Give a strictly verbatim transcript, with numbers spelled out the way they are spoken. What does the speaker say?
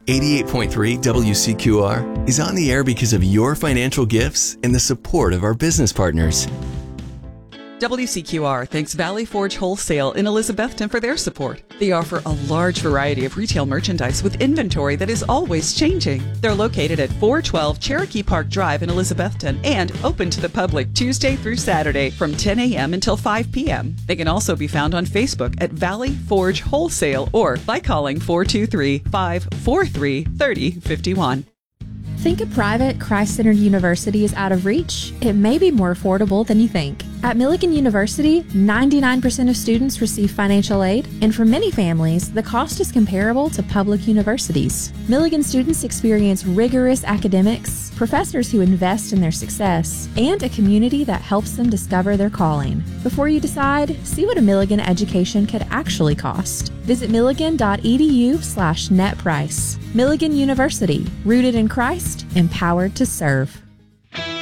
eighty-eight point three W C Q R is on the air because of your financial gifts and the support of our business partners. W C Q R thanks Valley Forge Wholesale in Elizabethton for their support. They offer a large variety of retail merchandise with inventory that is always changing. They're located at four twelve Cherokee Park Drive in Elizabethton and open to the public Tuesday through Saturday from ten a.m. until five p.m. They can also be found on Facebook at Valley Forge Wholesale or by calling four two three, five four three, three zero five one. Think a private, Christ-centered university is out of reach? It may be more affordable than you think. At Milligan University, ninety-nine percent of students receive financial aid, and for many families, the cost is comparable to public universities. Milligan students experience rigorous academics, professors who invest in their success, and a community that helps them discover their calling. Before you decide, see what a Milligan education could actually cost. Visit milligan.edu slash net price. Milligan University, rooted in Christ, empowered to serve.